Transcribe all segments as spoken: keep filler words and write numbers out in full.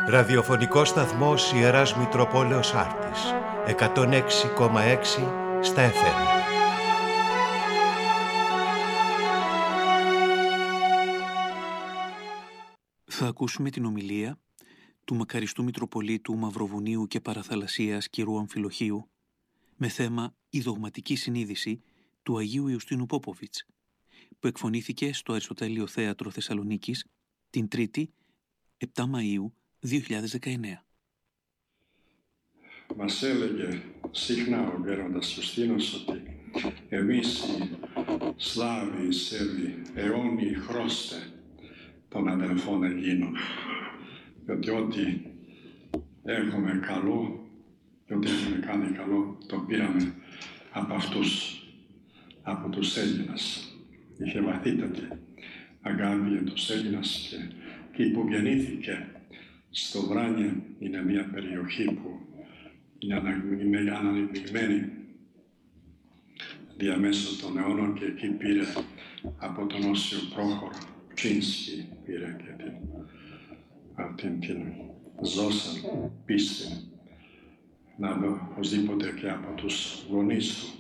Ραδιοφωνικός σταθμός Ιεράς Μητροπόλεως Άρτης, εκατόν έξι κόμμα έξι στα εφ εμ. Θα ακούσουμε την ομιλία του μακαριστού Μητροπολίτου Μαυροβουνίου και Παραθαλασσίας κ. Αμφιλοχίου με θέμα «Η δογματική συνείδηση» του Αγίου Ιουστίνου Πόποβιτς, που εκφωνήθηκε στο Αριστοτέλειο Θέατρο Θεσσαλονίκης την Τρίτη, επτά Μαΐου δύο χιλιάδες δεκαεννέα. Μας έλεγε συχνά ο γέροντας Ιουστίνος ότι εμείς οι Σλάβοι, οι Σέρβοι, αιώνιοι χρώστε των αδελφών Ελλήνων, διότι ό,τι έχουμε καλό και ό,τι έχουμε κάνει καλό το πήραμε από αυτούς, από τους Έλληνας. Είχε βαθύτατη αγάπη για τους Έλληνας και εκεί που γεννήθηκε στο Βράνια, είναι μια περιοχή που είναι αναδεικμένη διαμέσου των αιώνων, και εκεί πήρε από τον Όσιο Πρόχορο Τσίνσκι, πήρε και την, αυτήν την ζώσαν πίστη, να δω οπωσδήποτε και από τους γονείς του.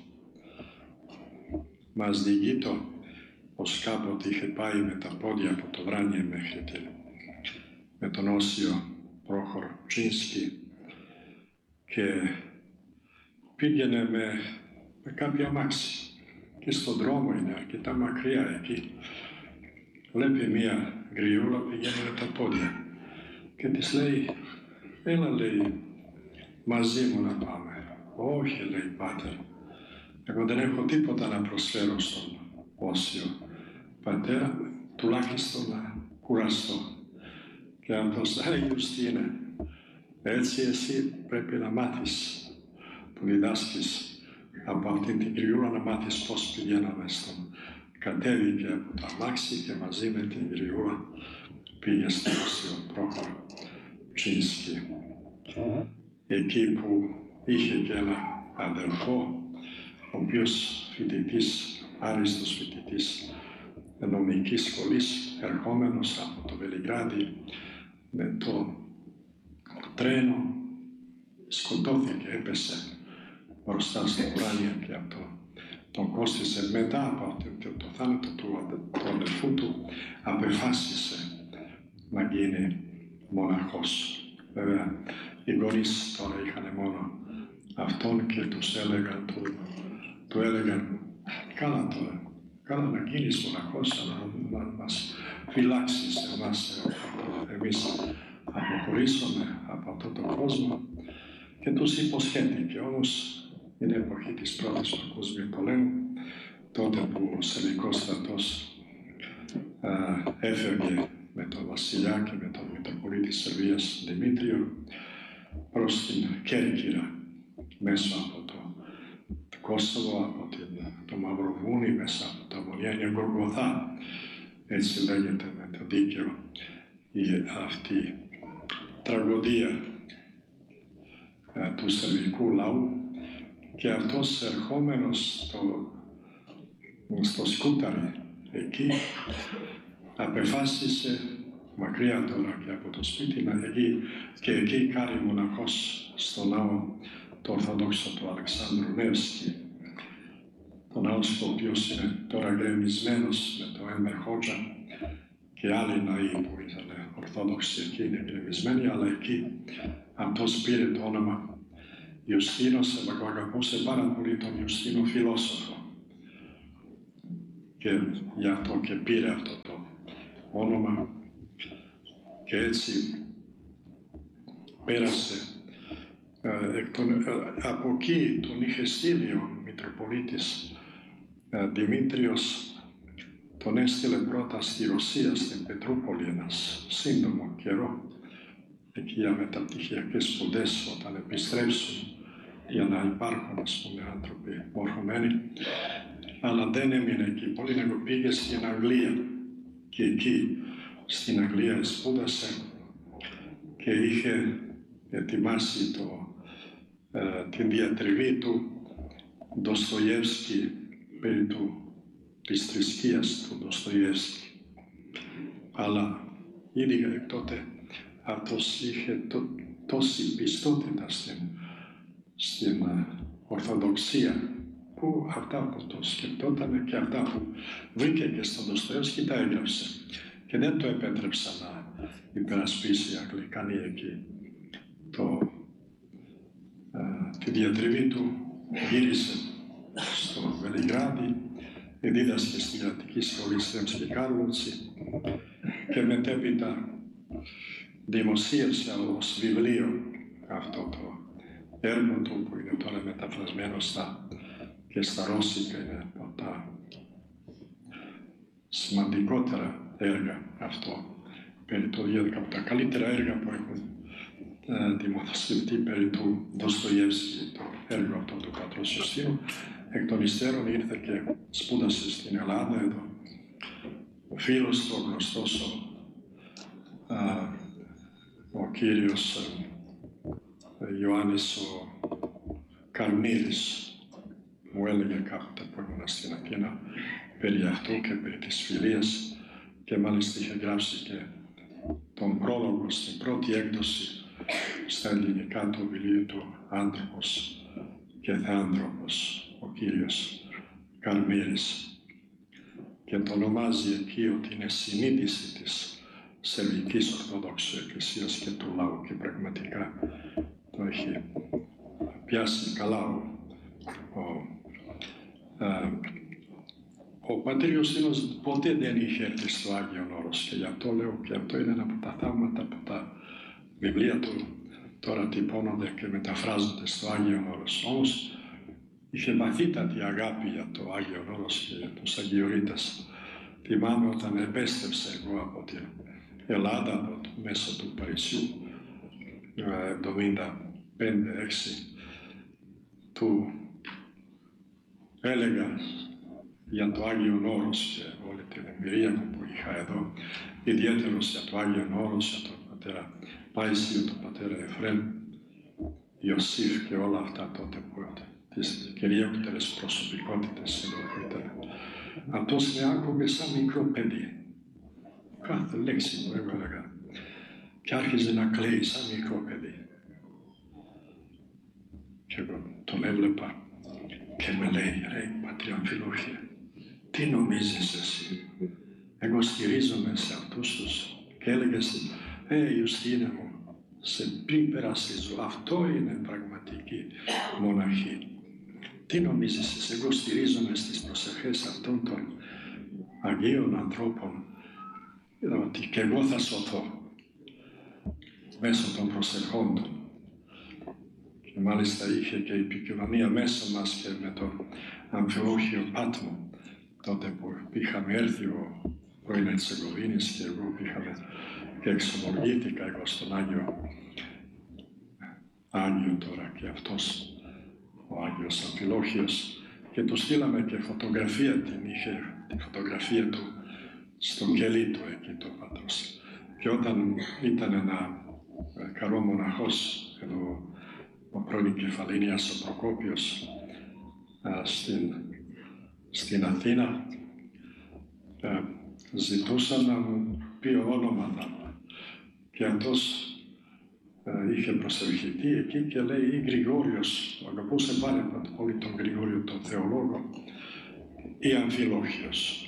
Μας διηγείτο πως κάποτε είχε πάει με τα πόδια από το Βράνια μέχρι την, με τον Όσιο Πρόχορο Τσίνσκι, και πήγαινε με, με κάποια αμάξι και στον δρόμο, είναι αρκετά μακριά εκεί, βλέπει μία γριούλα πηγαίνει με τα πόδια και της λέει, έλα, λέει, μαζί μου να πάμε. Όχι, λέει, πάτερ, εγώ δεν έχω τίποτα να προσφέρω στον Όσιο πατέρα, τουλάχιστον να κουραστώ. Και αυτός, α, Ιουστίνε, έτσι εσύ πρέπει να μάθεις, που διδάσκεις από αυτήν την γριούλα, να μάθεις πώς πηγαίναμε στον. Κατέβηκε από το αμάξι και μαζί με την γριούλα πήγε στο Όσιο Πρόχορο Τσίνσκι. Εκεί που είχε και ένα αδελφό, ο οποίος φοιτητής, άριστος φοιτητής νομικής σχολής, ερχόμενος από το Βελιγράδι με το τρένο, σκοτώθηκε, έπεσε μπροστά στο Βράνια και αυτό τον κόστισε. Μετά από το θάνατο του, του αδελφού του απεφάσισε να γίνει μοναχός. Βέβαια, οι γονείς τώρα είχαν μόνο αυτόν και τους έλεγαν, του, του έλεγαν, καλά τώρα, καλά να γίνεις μοναχός, αλλά να μας φυλάξεις εμάς, εμείς αποχωρήσουμε από αυτόν τον κόσμο, και τους υποσχέθηκε. Όμως είναι εποχή της πρώτης παγκόσμιου πολέμου, τότε που ο Σερβικός στρατός έφευγε με τον βασιλιά και με τον Μητροπολίτη της Σερβίας Δημήτριο προς την Κέρκυρα, μέσω από το, το Κόσοβο, από την, το Μαυροβούνι, μέσα από τα βορειά, είναι Γολγοθά, έτσι λέγεται με το δίκαιο η αυτή τραγωδία ε, του σερβικού λαού. Και αυτός ερχόμενος στο, στο Σκούταρι εκεί απεφάσισε, μακριά τώρα και από το σπίτι, να εκεί, και εκεί κάνει μοναχός στο ναό το Ορθοδόξο του Αλεξάνδρου Νεύσκη, το ναός ο οποίος είναι τώρα γκρεμισμένος με το Έμερ Χότζα και άλλοι ναοί που ήταν Ορθόδοξοι εκεί είναι γκρεμισμένοι, αλλά εκεί αυτός πήρε το όνομα Ιουστίνος, εγώ αγαπούσε πάρα πολύ τον Ιουστίνο φιλόσοφο και γι' αυτό και πήρε αυτό το όνομα, και έτσι πέρασε ε, εκ των, ε, από εκεί τον είχε στείλει ο Μητροπολίτης ε, Δημήτριος, τον έστειλε πρώτα στη Ρωσία, στην Πετρούπολη, ένας σύντομο καιρό, εκεί για μεταπτυχιακές σπουδές, όταν επιστρέψουν, για να υπάρχουν, ας πούμε, άνθρωποι μορφωμένοι. Αλλά δεν έμεινε εκεί πολύ, εγώ πήγε στην Αγγλία και εκεί στην Αγγλία σπούδασε και είχε ετοιμάσει το, ε, την διατριβή του Ντοστογεύσκη περί του, της θρησκείας του Ντοστογεύσκη. Αλλά ήδη τότε αυτός είχε το, τόση πιστότητα στην, στην Ορθοδοξία, που αυτά που το σκεπτόταν και αυτά που βρήκε και στον Δοστοεύσκη τα έγραψε. Και δεν το επέτρεψα να υπερασπίσει αγγλικανή εκεί. Το, α, τη διατριβή του γύρισε στο Βελιγράδι, δίδασκε στη Κρατική Σχολή Σρέμσκι Κάρλοτσι και μετέπειτα δημοσίευσε ως βιβλίο αυτό το έργο του, που είναι τώρα μεταφρασμένο στα, και στα ρώσικα, είναι από τα σημαντικότερα έργα αυτό περί το διάδικα, από τα καλύτερα έργα που έχουν ε, δημοσιευτεί περί του Δοστοϊεύσκη, το έργο αυτό του πατρός Ιωστίνου. Εκ των υστέρων ήρθε και σπούδασε στην Ελλάδα εδώ. Ο φίλος του, ο γνωστός, ο, α, ο κύριος ε, Ιωάννης ο Καρμύρης, μου έλεγε κάποτε που ήμουν στην Αθήνα περί αυτού και περί της φιλίας, και μάλιστα είχε γράψει και τον πρόλογο στην πρώτη έκδοση στα ελληνικά του βιβλίου του «Άνθρωπος και Θεάνθρωπος», ο κύριος Καρμύρης, και το ονομάζει εκεί ότι είναι συνείδηση της Σερβικής Ορθόδοξου Εκκλησίας και του λαού, και πραγματικά το έχει πιάσει καλά ο, ο, α, ο πατήρ Ιωστίνος ποτέ δεν είχε έρθει στο Άγιον Όρος, και γι' αυτό λέω, και αυτό είναι ένα από τα θαύματα που τα βιβλία του τώρα τυπώνονται και μεταφράζονται στο Άγιον Όρος. Όμως είχε βαθύτατη αγάπη για το Άγιον Όρος και για τους Αγιορείτες. Θυμάμαι όταν επέστρεψα εγώ από την Ελλάδα, από το μέσο του Παρισιού, εβδομήντα πέντε έξι, του έλεγα για το Άγιον Όρος και όλη την εμπειρία μου που είχα εδώ, ιδιαίτερος για το Άγιον Όρος, για τον πατέρα Πάησιο, τον πατέρα Εφρέμ, Ιωσήφ και όλα αυτά τότε που τις κυριότερες προσωπικότητες εδώ που ήταν. Αυτός με άκουγε σαν μικρό παιδί. Κάθε λέξη που έβαλα και άρχιζε να κλαίει σαν μικρό παιδί. Και εγώ τον έβλεπα και με λέει, ρε πατρί Αμφιλόχιε, τι νομίζεις εσύ? Εγώ στηρίζομαι σε αυτούς τους. Και έλεγες, ε Ιουστίνε μου, σε πριν περάσει η ζωή, αυτό είναι πραγματική μοναχή. Τι νομίζεις εσύ? Εγώ στηρίζομαι στις προσευχές αυτών των Αγίων ανθρώπων, ότι και εγώ θα σωθώ μέσω των προσευχών του. Και μάλιστα είχε και επικοινωνία μέσα μας και με τον Αμφιλόχιο Πάτμο, τότε που είχαμε έρθει ο πρώην Ερτσεγοβίνης και εγώ είχαμε και εξομολογήθηκα εγώ στον Άγιο, Άγιο τώρα και αυτός, ο Άγιος Αμφιλόχιος, και του στείλαμε και φωτογραφία, την είχε τη φωτογραφία του στο κελί του εκεί το πατρός. Και όταν ήταν ένα καλό μοναχός, εδώ ο πρώην Κεφαλήνιας ο Προκόπιος στην, στην Αθήνα, α, ζητούσαν να μου πει ονόματα, και αυτός α, είχε προσευχηθεί εκεί και λέει ή Γρηγόριος, αγαπούσε πάρα πολύ τον Γρηγόριο τον θεολόγο, ή Αμφιλόχιος.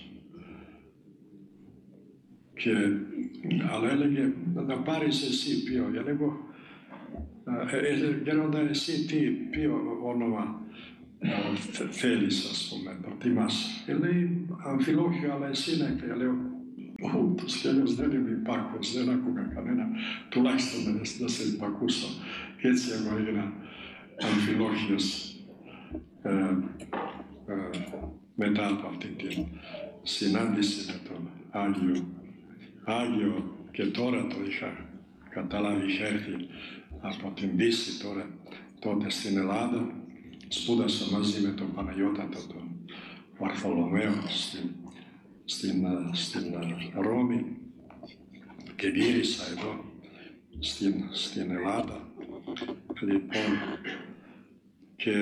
Και, αλλά έλεγε να πάρεις εσύ ποιο, για λέγω, γέροντα εσύ τι, ποιο όνομα θε, θέλεις, ας πούμε, προτιμάς. Και λέει Αμφιλόχιο, αλλά εσύ είναι. Και λέω, ούτως κι αλλιώς δεν είμαι υπάκουος, δεν άκουγα κανένα, τουλάχιστον να σε υπακούσω. Και έτσι εγώ έγινα Αμφιλόχιος ε, ε, μετά από αυτή τη συνάντηση με τον Άγιο. Άγιο, και τώρα το είχα καταλάβει, είχε έρθει από την Δύση τώρα, τότε στην Ελλάδα. Σπούδασα μαζί με τον Παναγιώτατο, τον Βαρθολομαίο, στην, στην, στην Ρώμη, και γύρισα εδώ στην, στην Ελλάδα. Λοιπόν, και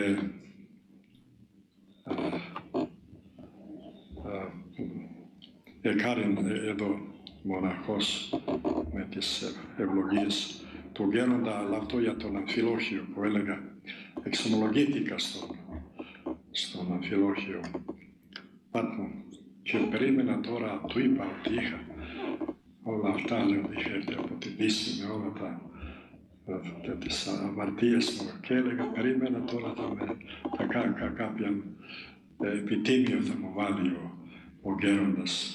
α, α, εκάρεν εδώ μοναχός με τις ευλογίες του γέροντα, αλλά αυτό για τον Αμφιλόχιο που έλεγα, εξομολογήθηκα στον, στον Αμφιλόχιο. Πάτμου, και περίμενα τώρα, του είπα ότι είχα όλα αυτά, λέω, είχα έρθει από τη Δύση με όλα τα τις αμαρτίες μου και έλεγα, περίμενα τώρα θα, με, θα κάνω κάποια επιτίμιο θα μου βάλει ο, ο γέροντας.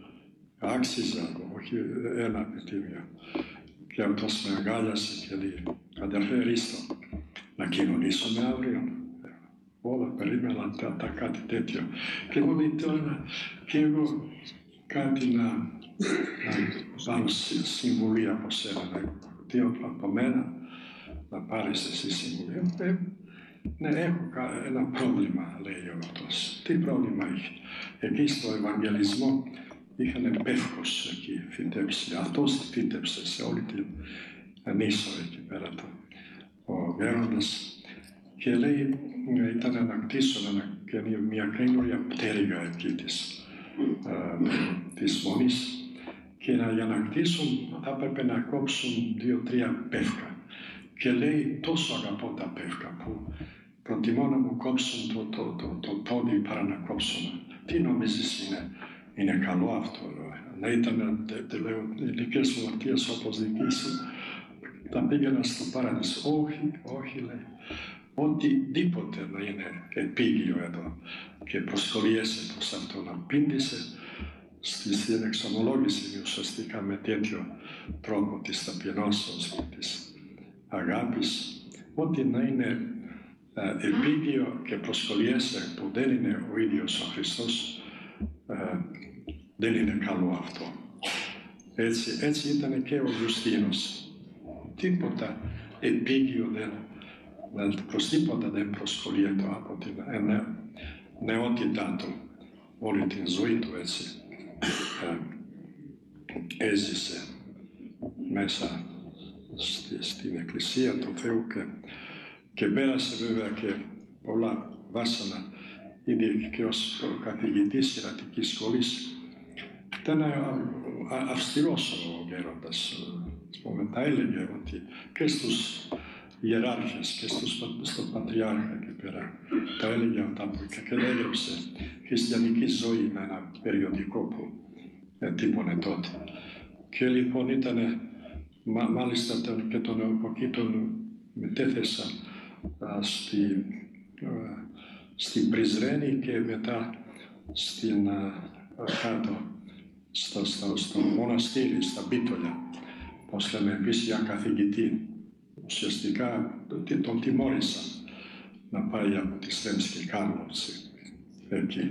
Άξιζα, όχι ένα επιτίμιο. Και αυτός με αγκάλιασε και λέει, αδερφέ Ρίστο, να κοινωνήσουμε αύριο. Όλα περίμενα τα, τα κάτι τέτοιο. Και μου λέει τώρα και εγώ κάτι να, να πάρω συμβουλή από σένα, τι από μένα να πάρεις εσύ συμβουλή. Ε, ναι, έχω ένα πρόβλημα, λέει ο αυτός. Τι πρόβλημα έχει? Εκεί στο Ευαγγελισμό είχαν πεύκος εκεί φυτέψει. Αυτός φύτεψε σε όλη την νήσο εκεί πέρα το, ο γέροντας. Και λέει, ήταν να κτίσουν μια καινούργια πτέρυγα εκεί της, ε, της Μονής. Και να, για να κτίσουν θα έπρεπε να κόψουν δύο-τρία πεύκα. Και λέει, τόσο αγαπώ τα πεύκα που προτιμώ να μου κόψουν το, το, το, το πόδι παρά να κόψουν. Τι νομίζεις είναι, είναι καλό αυτό? Να ήταν, te λέω, ηλικές φορτίες όπως δική σου, τα πήγαινα στο παράδεισο. Όχι, όχι, λέει. Οτιδήποτε να είναι επίγειο εδώ και προσκολιέσαι προς αυτό, να πήντησε στην εξομολόγηση ουσιαστικά με τέτοιο τρόπο της ταπεινώσεως και της αγάπης, ότι να είναι ε, επίγειο και προσκολιέσαι που δεν είναι ο ίδιος ο Χριστός, ε, δεν είναι καλό αυτό. Έτσι, έτσι ήταν και ο Ιουστίνος. Τίποτα επίγειο δεν, προς τίποτα δεν προσκολιέται από την ε, νεότητά του, όλη την ζωή του έτσι. Ε, έζησε μέσα στη, στην Εκκλησία του Θεού και, και πέρασε βέβαια και πολλά βάσανα, ήδη και ως καθηγητής ιερατικής σχολής. Ήταν αυστηρός ο γέροντας. Τα έλεγε ότι και στους ιεράρχες και στους, στον Πατριάρχα και πέρα τα έλεγε αυτά που και έγραψε χριστιανική ζωή με ένα περιοδικό που ε, τύπωνε τότε. Και λοιπόν ήταν, μα, μάλιστα τον, και τον από εκεί τον μετέθεσα α, στη, α, στην Πριζρένη και μετά στην α, κάτω στο, στο, στο μοναστήρι, στα Μπίτολια, πώς λέμε επίσης για καθηγητή. Ουσιαστικά τον τιμώρησαν να πάει από τη Σρέμσκη Κάρλовση εκεί.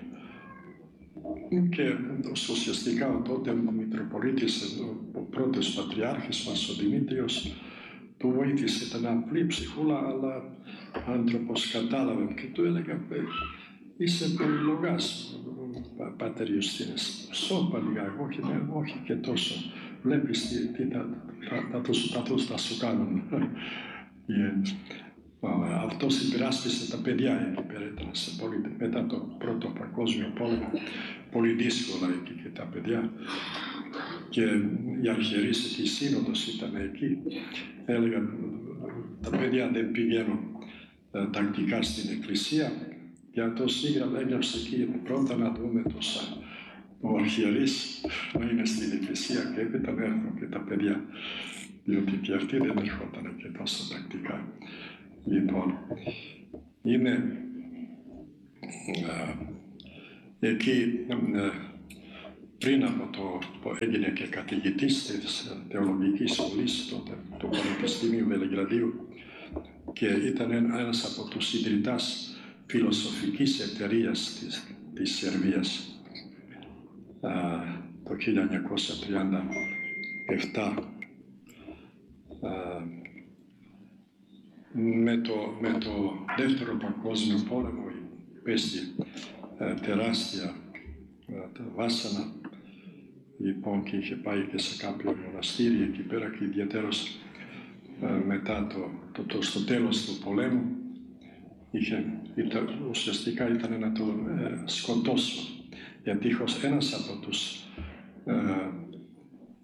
Και ουσιαστικά ο τότε Μητροπολίτης, ο πρώτος Πατριάρχης μας, ο Δημήτριος, του βοήθησε, ήταν απλή ψυχούλα, αλλά άνθρωπος κατάλαβε και του έλεγα, είσαι πολυλογάς, Πάτερ Ιουστίνες, σώπα λίγα, όχι, όχι και τόσο. Βλέπεις τι, τι τα, τα, τα, τα, τα σου κάνουν. Yeah. Αυτός υπεράσπισε τα παιδιά εκεί πέρα, ήταν σε πολύ, μετά το πρώτο παγκόσμιο πόλεμο, πολύ δύσκολα εκεί και τα παιδιά. Και η αρχιερείς εκεί, η σύνοδος ήταν εκεί. Έλεγαν, τα παιδιά δεν πηγαίνουν ε, τακτικά στην εκκλησία. Και αυτός έγραψε εκεί πρώτα να δούμε τόσα. Ο αρχιερείς να είναι στην εκκλησία και έπειτα να έρθουν και τα παιδιά, διότι και αυτοί δεν έρχονταν και τόσο τακτικά. Λοιπόν, είναι α, εκεί α, πριν από το που έγινε και καθηγητής της θεολογικής σχολής τότε, του Πανεπιστήμιου Βελιγραδίου και ήταν ένας από τους ιδρυτάς φιλοσοφικής εταιρείας της, της Σερβίας. Uh, το χίλια εννιακόσια τριάντα επτά uh, με, το, με το δεύτερο παγκόσμιο πόλεμο πέστη uh, τεράστια uh, βάσανα, λοιπόν, και είχε πάει και σε κάποιο μοναστήρι εκεί πέρα και ιδιαίτερος uh, μετά το, το, το, στο τέλος του πολέμου είχε, ήταν, ουσιαστικά ήταν να το uh, σκοτώσουν. Γιατί ένας από τους ε,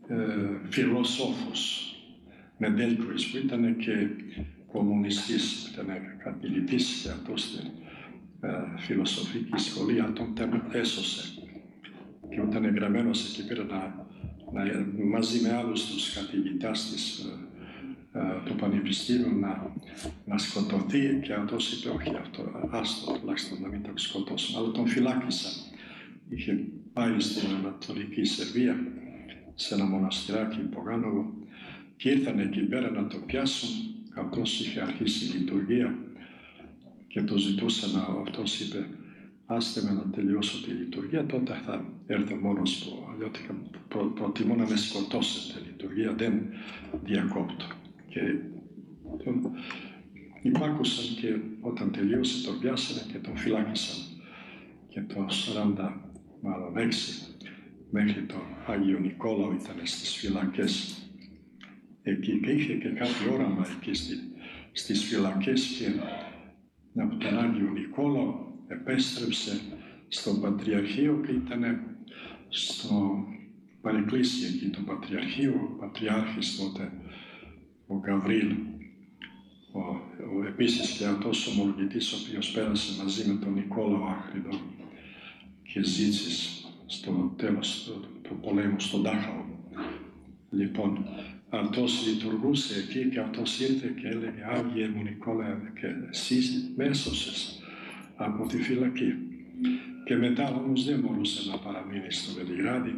ε, φιλοσόφος Νεντέλκουης, που ήταν και κομμουνιστής, ήταν καθηγητής και αυτό στην ε, φιλοσοφική σχολή, αλλά τον έσωσε. Και όταν εγγραμμένος εκεί πέρα να, να, μαζί με άλλους τους καθηγητάς της, ε, ε, του Πανεπιστήμιου να, να σκοτωθεί, και αυτός είπε όχι, αυτό, άστο τουλάχιστον να μην τον σκοτώσουν, αλλά τον φυλάκισαν. Είχε πάει στην Ανατολική Σερβία, σε ένα μοναστηράκι Πογάνοβο, και ήρθαν εκεί πέρα να το πιάσουν. Αυτός είχε αρχίσει η λειτουργία και το ζητούσαν, αυτός είπε άστε με να τελειώσω τη λειτουργία, τότε θα έρθω μόνος μου, διότι προ, προτιμώ να με σκοτώσετε, τη λειτουργία δεν διακόπτω. Και τον υπάκουσαν και όταν τελείωσε τον πιάσανε και τον φυλάκισαν. Και το σαράντα έξι μέχρι τον Άγιο Νικόλαο ήταν στις φυλακές εκεί, και είχε και κάτι όραμα εκεί στη, στις φυλακές, και από τον Άγιο Νικόλαο επέστρεψε στο Πατριαρχείο και ήταν στο παρεκκλήσι εκεί το Πατριαρχείο, ο Πατριάρχης τότε, ο Γαβρίλ, ο, ο, επίσης και αυτός ο ομολογητής, ο οποίος πέρασε μαζί με τον Νικόλαο Άχρηδο και ζήτησε στο τέλος του, του πολέμου στον Τάχαο. Λοιπόν, αυτός λειτουργούσε εκεί και αυτός ήρθε και έλεγε Άγιε μου Νικόλαε, και εσύ με έσωσες από τη φυλακή. Και μετά όμως δεν μπορούσε να παραμείνει στο Βελιγράδι.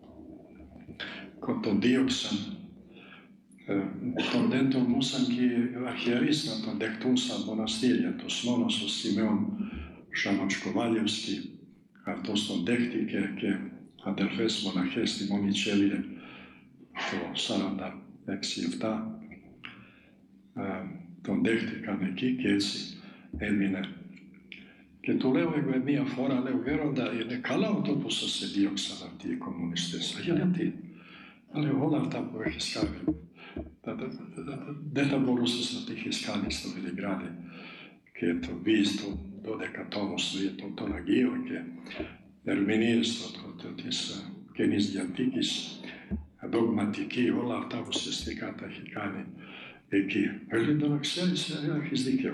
Τον δίωξαν, ε, τον δεν τολμούσαν και οι αρχιερείς να τον δεχτούν στα μοναστήρια. Τους μόνος ο Σιμεών Σαματσკοβάλιευσκι, αυτός τον δέχτηκε, και αδερφές μοναχές στη Μονιτσέλια το σαράντα έξι επτά ε, τον δέχτηκαν εκεί και έτσι έμεινε. Και του λέω εγώ μία φορά, λέω Γέροντα, είναι καλά ο τόπος σας σε δίωξαν αυτοί οι κομμουνιστές. Γιατί, λέω όλα αυτά που έχεις κάνει, δεν θα μπορούσες να τα έχεις κάνει στο Βελιγράδι, και το μπεις των δώδεκα τόμους των Αγίων και ερμηνείες της Καινής Διαθήκης, δογματική, όλα αυτά ουσιαστικά τα έχει κάνει εκεί. Έλεγε να ξέρεις, έχεις δίκιο.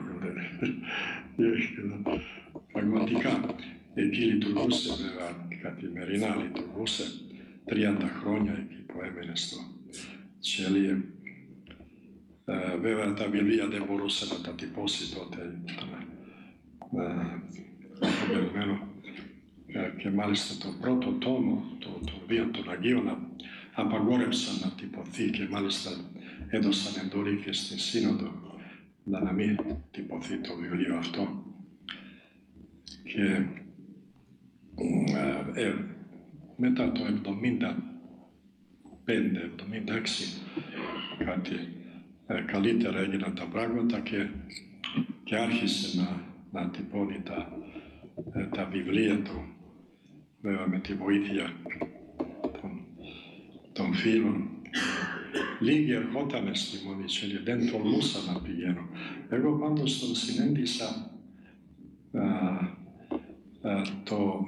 Πραγματικά, εκεί λειτουργούσε βέβαια, καθημερινά λειτουργούσε, τριάντα χρόνια εκεί που έμενε στο Τσέλιε. Ε, βέβαια τα βιβλία δεν μπορούσε να τα τυπώσει τότε, ήταν αποβελμένο. Ε, και μάλιστα το πρώτο τόμο, το, το βίο των Αγίων, απαγόρευσαν να τυπωθεί και μάλιστα έδωσαν εντολή και στην Σύνοδο να μην τυπωθεί το βιβλίο αυτό. Και ε, ε, μετά το εβδομήντα πέντε εβδομήντα έξι κάτι ε, καλύτερα έγιναν τα πράγματα και, και άρχισε να, να τυπώνει τα, ε, τα βιβλία του, βέβαια με τη βοήθεια των, των φίλων. Λίγοι ερχόταν στη Μονιτσέλια, δεν τολμούσα να πηγαίνω. Εγώ πάντως τον συνέντησα α, α, το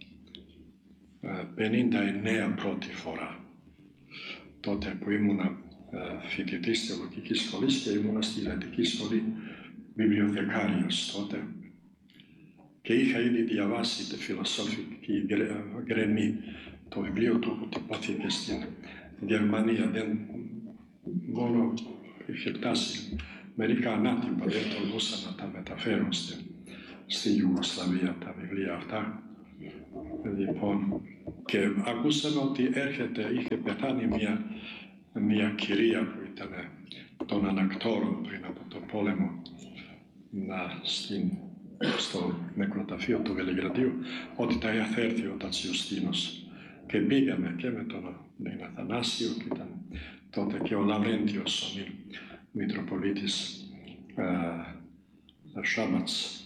πενήντα εννέα πρώτη φορά. Τότε που ήμουνα φοιτητής θεολογικής σχολής και ήμουνα στη Λατική Σχολή βιβλιοθεκάριος τότε. Και είχα ήδη διαβάσει τη φιλοσοφική Γκρένη, το βιβλίο του που τυπώθηκε στην Γερμανία. Δεν μόνο είχε φτάσει μερικά ανάτυπα, δεν τολμούσα να τα μεταφέρω στη, στη Ιουγκοσλαβία τα βιβλία αυτά. Λοιπόν, και ακούσαμε ότι έρχεται, είχε πεθάνει μια, μια κυρία που ήταν των Ανακτόρων πριν από τον πόλεμο να, στην, στο νεκροταφείο του Βελιγραδίου, ότι θα έρθει ο Τατσιουστίνος. Και πήγαμε και με τον Αθανάσιο, και ήταν τότε και ο Λαβρέντιος, ο Μητροπολίτης Σάματς.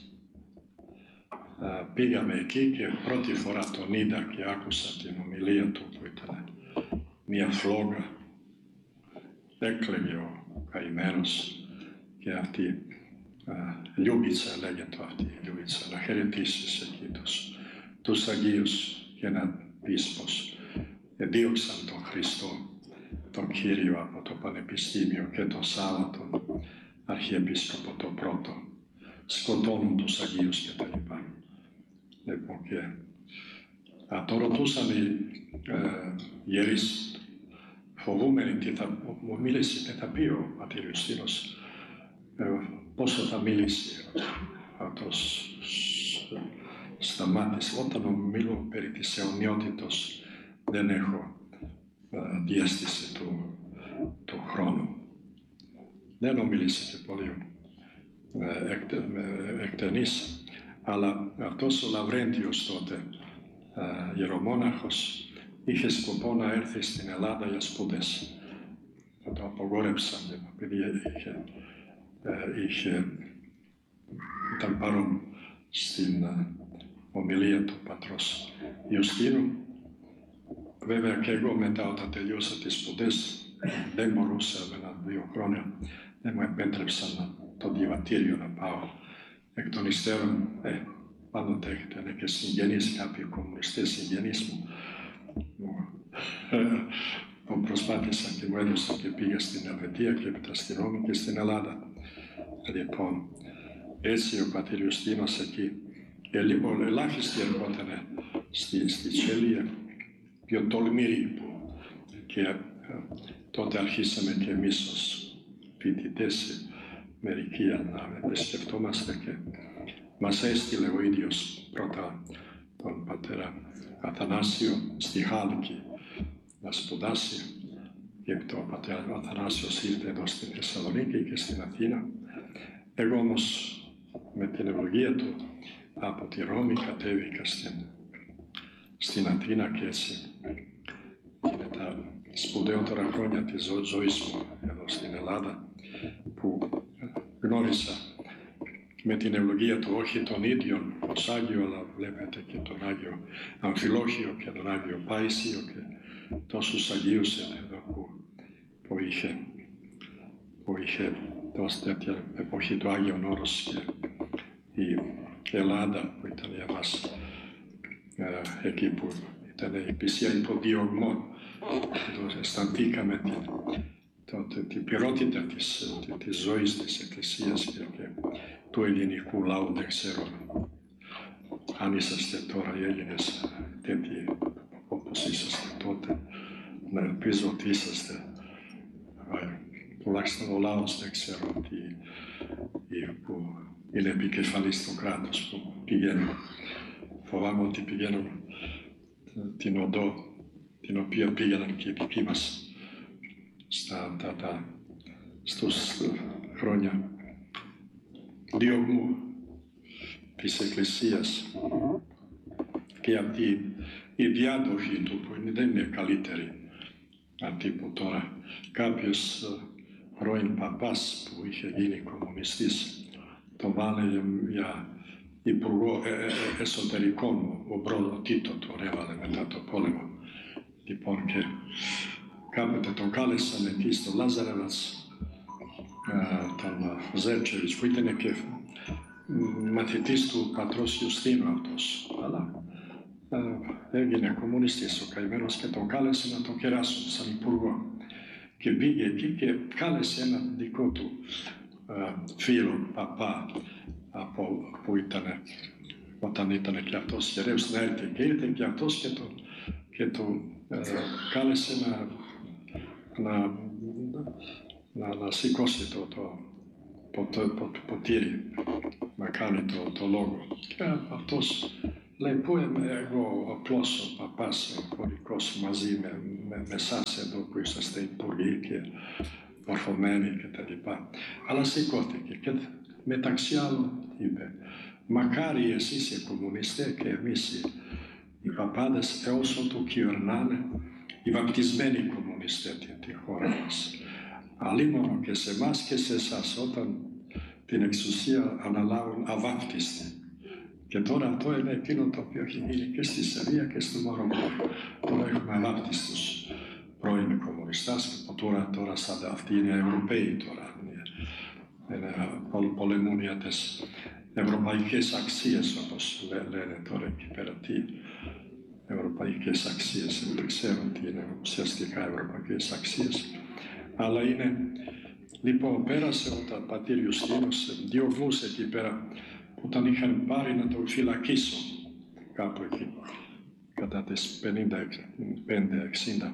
Πήγαμε εκεί και πρώτη φορά τον είδα και άκουσα την ομιλία του που ήταν μια φλόγα. Έκλαιγε ο καημένος και αυτή Λιούμπιτσα λέγεται αυτή η Λιούμπιτσα, να χαιρετήσεις εκεί τους, τους Αγίους και να πεις πως εδίωξαν τον Χριστό τον Κύριο από το Πανεπιστήμιο και τον Σάββατο, Αρχιεπίσκοπο το πρώτο, σκοτώνουν τους Αγίους και τα λοιπά. Λοιπόν, και α, το ρωτούσαν οι ε, γερείς, φοβούμενοι τι θα μου μίλησε, τι θα πει ο πατήρ Ιουστίνος, ε, πόσο θα μιλήσει. Αυτός σταμάτησε. Όταν μιλώ περί της αιωνιότητος, δεν έχω ε, διέστηση του, του χρόνου. Δεν ομίλησε και πολύ ε, εκτε, ε, εκτενής, αλλά αυτός ο Λαυρέντιος τότε, ε, ιερομόναχος, είχε σκοπό να έρθει στην Ελλάδα για σπουδές. Θα το απογόρεψαν, επειδή είχε, ε, είχε, ήταν παρόν στην ε, ομιλία του πατρός Ιουστίνου. Βέβαια και εγώ μετά όταν τελειώσα τις σπουδές, δεν μπορούσα με ένα-δύο χρόνια, δεν μου επέτρεψαν το διαβατήριο να πάω. Εκ των υστέρων, ε, πάντοτε έχετε και συγγενείς, κάποιοι κομμουνιστές συγγενείς μου. Μου προσπάθησαν και μου έδωσαν και πήγα στην Ελβετία και έπειτα στη Ρώμη και στην Ελλάδα. Λοιπόν, έτσι ο πατήρ Ιουστίνος εκεί, ε, λοιπόν, ελάχιστοι ερχότανε στη, στη Τσέλια, πιο τολμηροί που και ε, τότε αρχίσαμε και εμείς ως φοιτητές μερικοί να επισκεφτόμαστε και μας έστειλε ο ίδιος πρώτα τον πατέρα Αθανάσιο στη Χάλκη να σπουδάσει και το πατέρα Αθανάσιος ήρθε εδώ στην Θεσσαλονίκη και στην Αθήνα. Εγώ όμως με την ευλογία του από τη Ρώμη κατέβηκα στην, στην Αθήνα και έτσι είναι τα σπουδαιότερα χρόνια της ζω, ζωής μου εδώ στην Ελλάδα που γνώρισα με την ευλογία του όχι τον ίδιον ως Άγιο, αλλά βλέπετε και τον Άγιο Αμφιλόχιο και τον Άγιο Πάησιο και τόσους Αγίους εδώ που, που είχε, που είχε τόσο τέτοια εποχή του Άγιον Όρος και η Ελλάδα που ήταν για μας ε, εκεί που ήταν η Εκκλησία υποδιωγμών. Αισθανθήκαμε την, το, την πυρότητα της, της ζωής της Εκκλησίας και, και του ελληνικού λαού. Δεν ξέρω αν είσαστε τώρα οι Έλληνες τέτοιοι όπως είσαστε τότε. Να ελπίζω ότι είσαστε. Τουλάχιστον ο λαός δεν ξέρω τι, που είναι επικεφαλής του κράτους που πηγαίνουν. Φοβάμαι ότι πηγαίνουν την οδό την οποία πήγαιναν και οι δικοί μας στα, τα, τα, στους χρόνια διωγμού της Εκκλησίας και αυτή η διάδοχη του που είναι, δεν είναι καλύτερη αυτή που τώρα κάποιος πρώην παπάς που είχε γίνει κομμουνιστής τον βάλε για υπουργό ε, ε, εσωτερικών, ο Μπρόδο Τίτο τον έβαλε μετά το πόλεμο. Λοιπόν, και κάποτε τον κάλεσαν εκεί στο Λάζαρεβας ε, τον Ζέρτσεβιτς που ήταν και μαθητής του πατρός Ιουστίνου αυτός. Αλλά ε, έγινε κομμουνιστής ο καημένος και τον κάλεσε να τον κεράσουν σαν υπουργό. Και πήγε εκεί και κάλεσε ένα δικό του ε, φίλο, παπά, από, που ήταν, όταν ήταν και αυτός γερεύς να έρθει και ήρθε και αυτός και τον, και τον ε, κάλεσε να, να, να, να σηκώσει το, το, το, το, το ποτήρι, να κάνει το, το λόγο. Και αυτός λέει, πού είμαι εγώ ο απλός ο παπάς, ο χωρικός μαζί με, με, με εσάς εδώ που είσαστε υπουργοί και μορφωμένοι και τα λοιπά. Αλλά σηκώθηκε και μεταξύ άλλων είπε, μακάρι εσείς οι κομμουνιστές και εμείς οι, οι παπάδες όσο το κυβερνάνε οι βαπτισμένοι κομμουνιστές τη χώρα μας. Αλλήμωνο και σε εμάς και σε εσάς όταν την εξουσία αναλάβουν αβάπτιστοι. Και τώρα αυτό είναι εκείνο το οποίο έχει γίνει και στη Σερβία και στο Μαρόκο. Τώρα έχουμε αβάπτιστους πρώην κομμουνιστάς και τώρα, τώρα σαν αυτοί είναι Ευρωπαίοι τώρα. Είναι, πολεμούν για τις ευρωπαϊκές αξίες όπως λένε τώρα εκεί πέρα. Τι, ευρωπαϊκές αξίες, δεν ξέρω τι είναι ουσιαστικά ευρωπαϊκές αξίες, αλλά είναι, λοιπόν, πέρασε όταν πατήρ Ιουστίνος δύο γλούς εκεί πέρα, που τον είχαν πάρει να τον φυλακίσουν κάπου εκεί, κατά τις πενήντα πέντε εξήντα.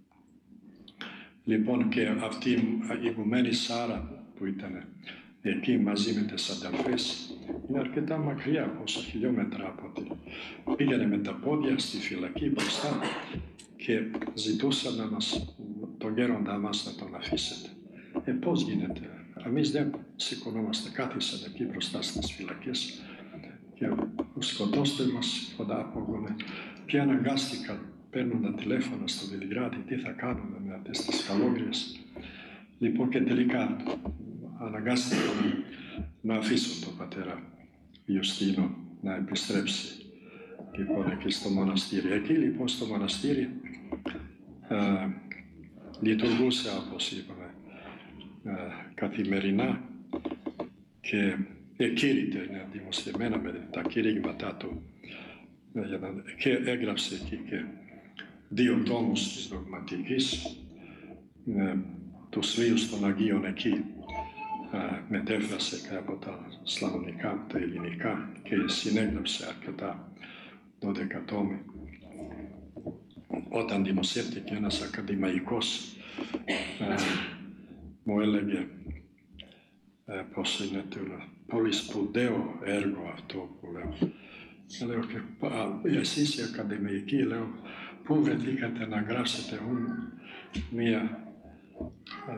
Λοιπόν, και αυτή η ηγουμένη Σάρα που ήταν εκεί μαζί με τις αδελφές, είναι αρκετά μακριά, πόσα χιλιόμετρα από ότι πήγαινε με τα πόδια στη φυλακή μπροστά και ζητούσαν να μας, τον γέροντα μας να τον αφήσετε. Ε, πώς γίνεται, εμείς δεν σηκωνόμαστε, κάθισαν εκεί μπροστά στις φυλακές και σκοτώστε μας κοντά από γονέ. Και αναγκάστηκαν, παίρνουν τα τηλέφωνα στο Βελιγράδι, τι θα κάνουμε με αυτές τις καλόγριες. Λοιπόν, και τελικά αναγκάστηκαν να αφήσουν τον πατέρα Ιουστίνο να επιστρέψει, λοιπόν, εκεί στο μοναστήρι. Εκεί λοιπόν στο μοναστήρι α, λειτουργούσε, όπως είπαμε, α, καθημερινά και εκήρυτε, είναι δημοσιευμένα με τα κηρύγματά του, και έγραψε εκεί και δύο τόμους της δογματικής, ε, τους βίους των Αγίων εκεί, ε, μετέφρασε και από τα σλαβωνικά, τα ελληνικά και συνέγραψε αρκετά δώδεκα τόμοι. Όταν δημοσιεύτηκε ένας ακαδημαϊκός, ε, μου έλεγε ε, πως είναι το πολύ σπουδαίο έργο αυτό που λέω. Λέω και εσείς οι ακαδημαϊκοί, λέω, πού βρεθήκατε να γράψετε μία α,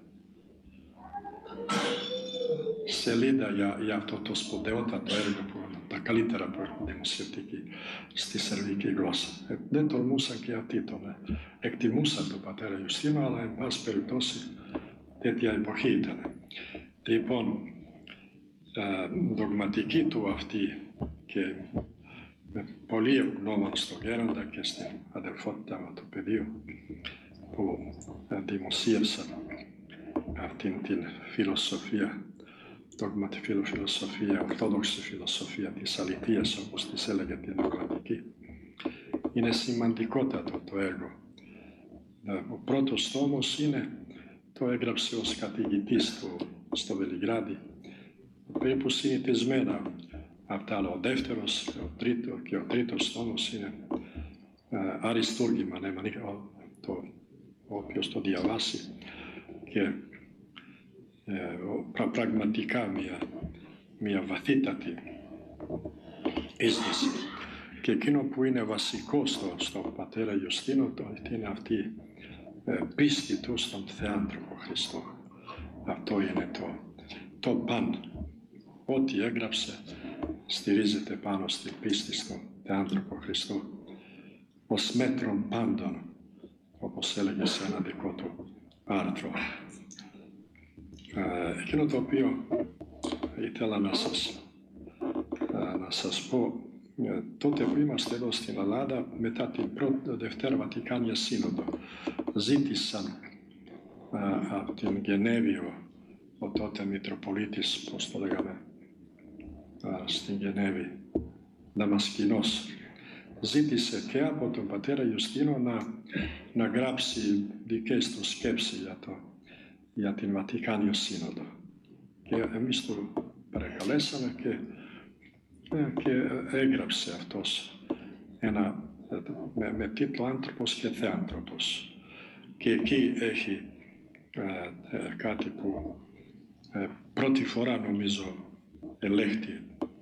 σελίδα για, για αυτό το σπουδαιότατο έργο, που, τα καλύτερα που έχουν δημοσιευτεί στη σερβική γλώσσα. Ε, δεν τολμούσαν και αυτοί τον ε, εκτιμούσαν τον πατέρα Ιουστίνο, αλλά εν πάση περιπτώσει τέτοια εποχή ήταν. Λοιπόν, α, δογματική του αυτή και με πολύ ευγνώμων στον γέροντα και στην αδελφότητα του πεδίου που δημοσίευσαν αυτήν την φιλοσοφία, δογματική φιλοσοφία, ορθόδοξη φιλοσοφία της αληθείας, όπως της έλεγε την δογματική. Είναι σημαντικότατο το έργο. Ο πρώτος τόμος είναι, το έγραψε ως καθηγητής του στο Βελιγράδι, περίπου συνηθισμένα αυτά, αλλά ο δεύτερος ο τρίτο, και ο τρίτος τόμος είναι uh, αριστούργημα, ναι, το, όποιος το διαβάσει, και uh, πραγματικά μια, μια βαθύτατη αίσθηση. Και εκείνο που είναι βασικό στο, στο πατέρα Ιουστίνο είναι αυτή uh, πίστη του στον Θεάνθρωπο Χριστό. Αυτό είναι το, το παν. Ό,τι έγραψε στηρίζεται πάνω στην πίστη στον Θεάνθρωπο Χριστό, ως μέτρον πάντων, όπως έλεγε σε ένα δικό του άρθρο. Ε, εκείνο το οποίο ήθελα να σας, να σας πω, ε, τότε που είμαστε εδώ στην Ελλάδα, μετά την πρώτη Δευτέρα Βατικάνια Σύνοδο, ζήτησαν ε, από την Γενέβη ο τότε Μητροπολίτης, πώς το λέγαμε, στην Γενέβη, Δαμασκηνός, ζήτησε και από τον πατέρα Ιουστίνο να, να γράψει δικές του σκέψεις για, το, για την Βατικάνιο Σύνοδο. Και εμείς το παρακαλέσαμε και, και έγραψε αυτός ένα, με, με τίτλο «Άνθρωπος και Θεάνθρωπος». Και εκεί έχει ε, ε, κάτι που ε, πρώτη φορά νομίζω ελέγχθη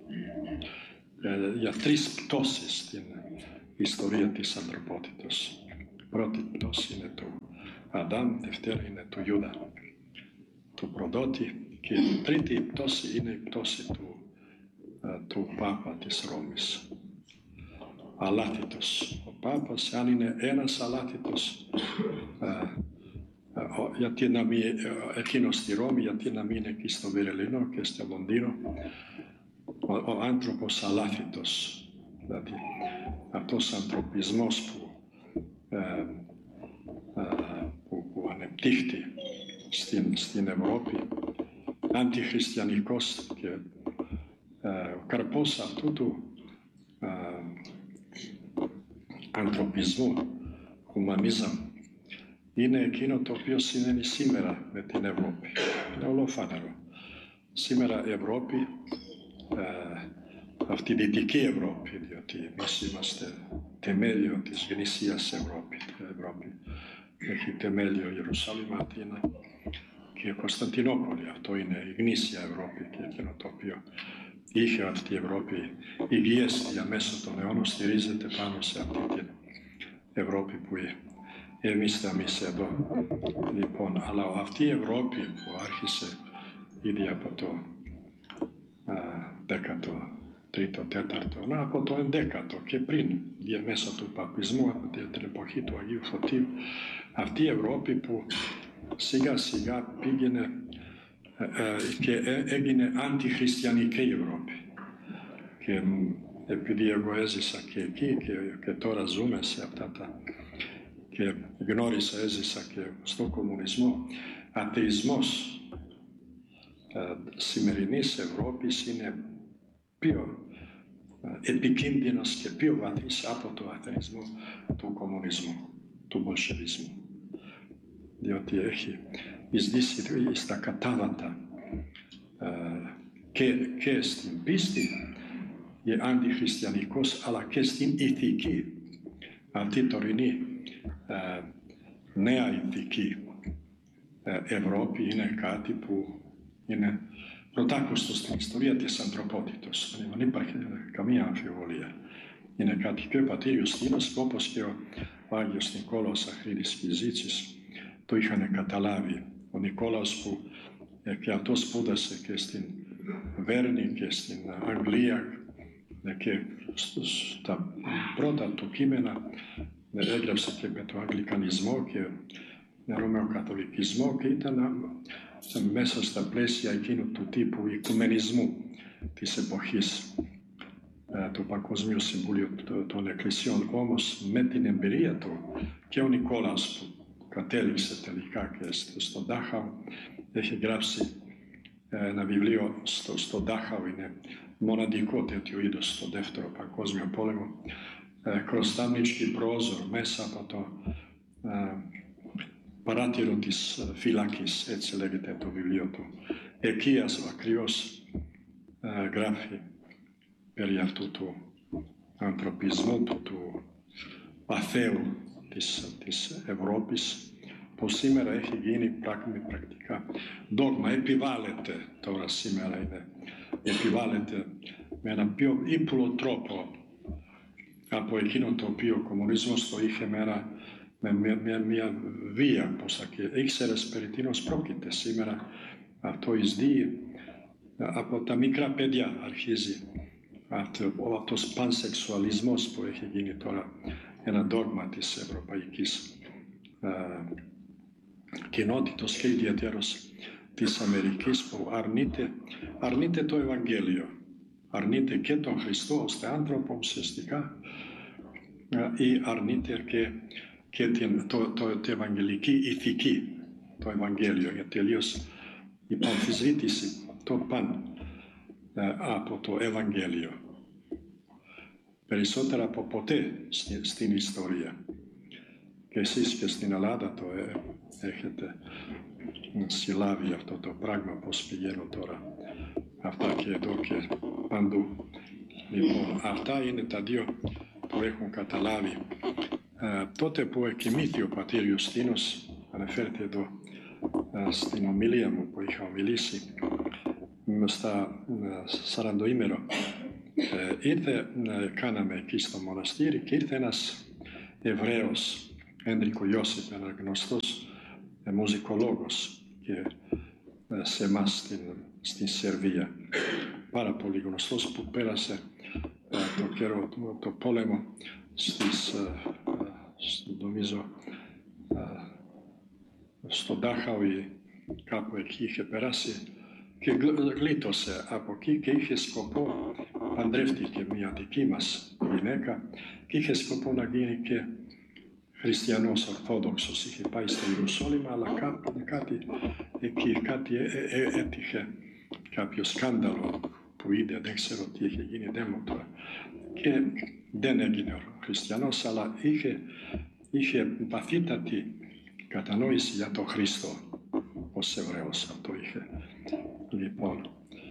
ε, για τρεις πτώσεις στην ιστορία της ανθρωπότητας. Πρώτη πτώση είναι του Αδάμ, δεύτερη είναι του Ιούδα, του προδότη, και η τρίτη πτώση είναι η πτώση του, ε, του Πάπα της Ρώμης. Αλάθητος. Ο Πάπας, αν είναι ένας αλάθητος, ε, γιατί να μην, εκείνος στη Ρώμη, γιατί να μην είναι εκεί στο Βερολίνο και στο Λονδίνο, ο, ο άνθρωπος αλάθητος, δηλαδή αυτός ο ανθρωπισμός που, ε, ε, που, που ανεπτύχθη στην, στην Ευρώπη, αντιχριστιανικός, και ε, ο καρπός αυτού του ε, ανθρωπισμού, humanism, είναι εκείνο το οποίο συνέβη σήμερα με την Ευρώπη. Είναι ολόφανερο. Σήμερα η Ευρώπη, ε, αυτή η Δυτική Ευρώπη, διότι εμείς είμαστε θεμέλιο της γνήσιας Ευρώπη. Η Ευρώπη έχει θεμέλιο Ιερουσάλημ, Αθήνα και Κωνσταντινούπολη. Αυτό είναι η γνήσια Ευρώπη και εκείνο το οποίο είχε αυτή η Ευρώπη υγιές διαμέσου των αιώνων, στηρίζεται πάνω σε αυτή την Ευρώπη που εμείς θα εμείς εδώ. Λοιπόν, αλλά αυτή η Ευρώπη που άρχισε ήδη από το δέκατο τρίτο, τέταρτο, από το ενδέκατο και πριν, διαμέσα του παπισμού, από την εποχή του Αγίου Φωτίου, αυτή η Ευρώπη που σιγά σιγά πήγαινε και έγινε αντιχριστιανική Ευρώπη. Και επειδή εγώ έζησα και εκεί και, και τώρα ζούμε σε αυτά τα και γνώρισα, έζησα και στον κομμουνισμό, αθεισμός ε, σημερινής Ευρώπης είναι πιο ε, επικίνδυνος και πιο βαθύς από το αθεισμό του κομμουνισμού, του μπολσεβισμού. Διότι έχει εισδύσει στα κατάβατα ε, και, και στην πίστη και αντιχριστιανικός, αλλά και στην ηθική. Αυτή η τωρινή ε, νέα ηθική ε, Ευρώπη είναι κάτι που είναι πρωτάκουστο στην ιστορία της ανθρωπότητος. Δεν υπάρχει καμία αμφιβολία. Είναι κάτι και ο πατήρ Ιουστίνος, όπως και ο, ο Άγιος Νικόλαος Αχρίδης Φυζίτσης το είχαν καταλάβει. Ο Νικόλαος που ε, και αυτός σπούδασε και στην Βέρνη και στην Αγγλία και στα πρώτα του κείμενα έγραψε και με τον Αγγλικανισμό και τον Ρωμαιοκαθολικισμό και ήταν μέσα στα πλαίσια εκείνου του τύπου οικουμενισμού της εποχής του Παγκοσμίου Συμβουλίου των Εκκλησιών. Όμως με την εμπειρία του και ο Νικόλαος που κατέληξε τελικά και στον Ντάχαου έχει γράψει ένα βιβλίο στο, στο Ντάχαου, είναι μοναδικό τέτοιο είδος στο δεύτερο παγκόσμιο πόλεμο, Κροστάμνιτσκι πρόζορ, μέσα από το ε, παράτηρο της φυλάκης, έτσι λέγεται το βιβλίο του. Εκεί ακριβώς ε, γράφει περί αυτού του ανθρωπισμού, του, του αθέου της, της Ευρώπης, που σήμερα έχει γίνει πράγμα πρακτικά δόγμα, επιβάλλεται τώρα σήμερα, είναι, επιβάλλεται με έναν πιο ύπουλο τρόπο από εκείνο το οποίο ο κομμουνισμός το είχε μέρα με μια, μια, μια βία, πως και ήξερες περί τίνος πρόκειται. Σήμερα αυτό εισδύει από τα μικρά παιδιά, αρχίζει αυτό, αυτός πανσεξουαλισμός που έχει γίνει τώρα ένα δόγμα της ευρωπαϊκής uh, κοινότητος και ιδιαίτερος της Αμερικής που αρνείται, αρνείται το Ευαγγέλιο, αρνείται και τον Χριστό ως άνθρωπο ουσιαστικά ή αρνείται και, και την το, το, το ευαγγελική ηθική, το Ευαγγέλιο, για τελείως η αμφισβήτηση το παν από το Ευαγγέλιο. Περισσότερα από ποτέ στην, στην ιστορία. Και εσείς και στην Ελλάδα το ε, έχετε συλλάβει αυτό το πράγμα, πώς πηγαίνω τώρα. Αυτά και εδώ και παντού. Λοιπόν, αυτά είναι τα δύο που έχουν καταλάβει. Ε, τότε που εκοιμήθη ο πατήρ Ιουστίνος, αναφέρεται εδώ ε, στην ομιλία μου που είχα ομιλήσει, στα σαραντοήμερο, ε, ήρθε, ε, κάναμε εκεί στο μοναστήρι και ήρθε ένας Εβραίος, Έντρικο Ιώσιπ, ένας γνωστός ε, μουσικολόγος και ε, σε εμάς στην, στην Σερβία. Πάρα πολύ γνωστός που πέρασε ε, το καιρό, το, το πόλεμο στις, ε, ε, νομίζω, ε, στο Ντάχαου ή κάπου εκεί είχε περάσει και γλίτωσε από εκεί και είχε σκοπό, παντρεύτηκε μια δική μας γυναίκα και είχε σκοπό να γίνει και χριστιανός Ορθόδοξος. Είχε πάει στο Ιερουσάλημ, αλλά κάτι, κάτι εκεί κάτι έ, έ, έτυχε κάποιο σκάνδαλο που είδε, δεν ξέρω τι είχε γίνει, δεν μου τώρα και δεν έγινε ο χριστιανός, αλλά είχε, είχε βαθύτατη κατανόηση για τον Χριστό ως Εβραίος. Αυτό είχε. Λοιπόν,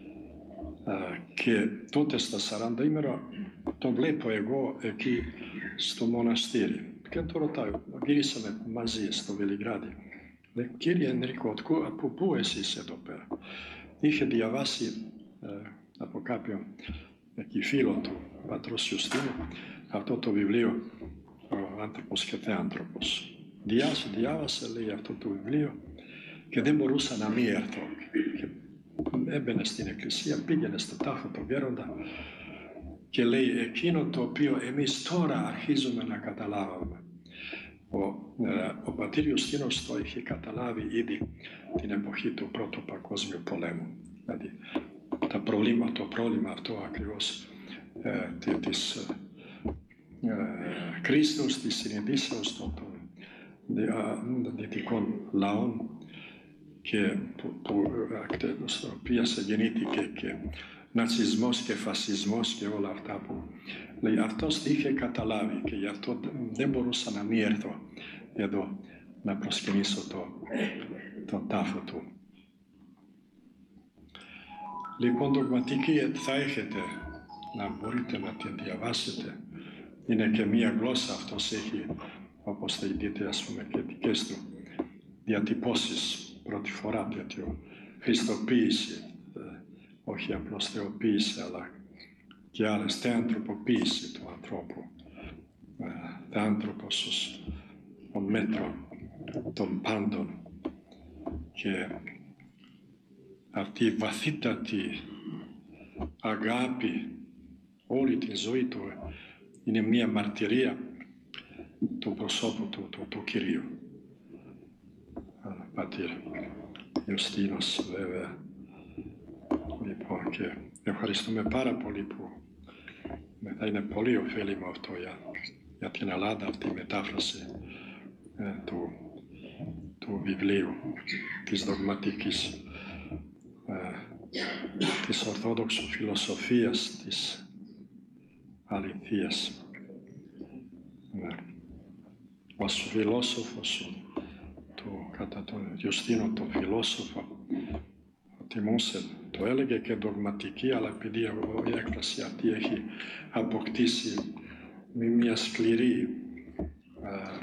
και τότε στα σαράντα ημέρα τον βλέπω εγώ εκεί στο μοναστήρι και το ρωτάω, γυρίσαμε μαζί στο Βελιγράδι. Λέει, κύριε Ενρίκο, από πού εσείς εδώ πέρα? Είχε διαβάσει ε, από κάποιον εκεί φίλο του, πατρός Ιουστίνου, αυτό το βιβλίο, ο άνθρωπος και θεάνθρωπος. Διάβασε, διάβασε, λέει, αυτό το βιβλίο και δεν μπορούσα να μην έρθω. Και έμπαινε στην εκκλησία, πήγαινε στο τάφο του γέροντα και λέει, εκείνο το οποίο εμείς τώρα αρχίζουμε να καταλάβουμε. Ο, ε, ο πατήρ Ιουστίνος το είχε καταλάβει ήδη την εποχή του Πρώτου Παγκόσμιου Πολέμου. Δηλαδή, τα προβλήμα, το πρόβλημα αυτό ακριβώς ε, της ε, ε, κρίσεως, της συνειδήσεως των, των δυτικών λαών και που, που, στο οποίο γεννήθηκε και νατσισμός και φασισμός και όλα αυτά που λέει, αυτός είχε καταλάβει και γι' αυτό δεν μπορούσα να μην έρθω εδώ να προσκυνήσω το, το τάφο του. Λοιπόν, δογματική θα έχετε, να μπορείτε να την διαβάσετε. Είναι και μία γλώσσα, αυτός έχει, όπως θα δείτε, ας πούμε, και δικές του διατυπώσεις. Πρώτη φορά τέτοιο χριστοποίηση, όχι απλώς θεοποίηση, αλλά και άλλες, θεανθρωποποίηση του ανθρώπου. Θεάνθρωπος ως ο μέτρο των πάντων. Και αυτή η βαθύτατη αγάπη όλη τη ζωή του είναι μία μαρτυρία του προσώπου του, του, του Κυρίου. Πατήρ Ιουστίνος, βέβαια. Λοιπόν, και ευχαριστούμε πάρα πολύ που θα είναι πολύ ωφέλιμο αυτό για, για την Ελλάδα, αυτή η μετάφραση ε, του, του βιβλίου της δογματικής, ε, της ορθόδοξου φιλοσοφίας της αληθείας. Ε, ως φιλόσοφος του, κατά τον Ιουστίνο τον φιλόσοφο, ο Τιμούσεν το έλεγε και δογματική, αλλά επειδή η έκφραση αυτή έχει αποκτήσει μια σκληρή α,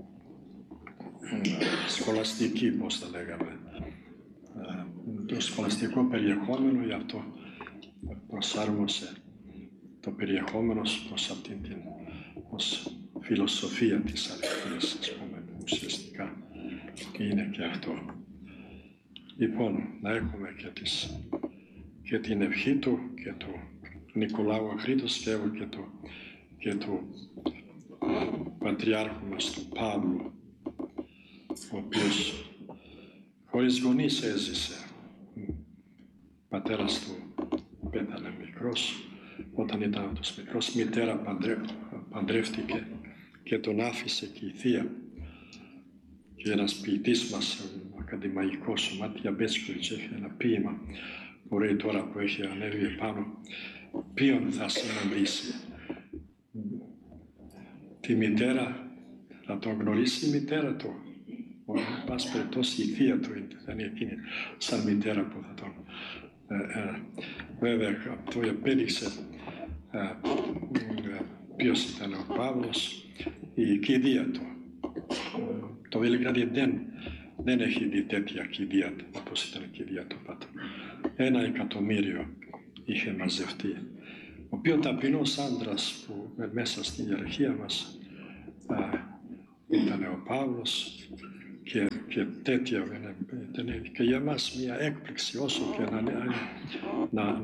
σχολαστική, πώς θα λέγαμε, α, το σχολαστικό περιεχόμενο, γι' αυτό προσάρμοσε το περιεχόμενο προς αυτήν την ως φιλοσοφία της αληθείας, ας πούμε, ουσιαστικά είναι και αυτό. Λοιπόν, να έχουμε και, τις, και την ευχή του και του Νικολάου Αχρήτοσκεύου και του, και του Πατριάρχου μας του Παύλου, ο οποίος χωρίς γονείς έζησε. Πατέρας του πέθανε μικρός, όταν ήταν αυτός μικρός, μητέρα παντρε, παντρεύτηκε και τον άφησε και η θεία. Και ένας ποιητής μας, ο ακαδημαϊκός, ο Μάτια Μπέτσκοβιτς, έχει ένα ποίημα που λέει τώρα που έχει ανέβει επάνω, ποιον θα συναντήσει? Τη μητέρα, θα τον γνωρίσει η μητέρα του. Εν πάση περιπτώσει η θεία του θα είναι εκείνη σαν μητέρα που θα τον... Ε, ε, βέβαια αυτό επέδειξε ε, ε, ποιος ήταν ο Παύλος, η κηδεία του. Το Βελιγράδι δεν, δεν έχει δει τέτοια κηδεία όπως ήταν η κηδεία του Πάτου. Ένα εκατομμύριο είχε μαζευτεί. Ο πιο ταπεινός άντρας που μέσα στην ιεραρχία μας α, ήταν ο Παύλος και, και τέτοια ήταν και για μας μια έκπληξη όσο και να, να, να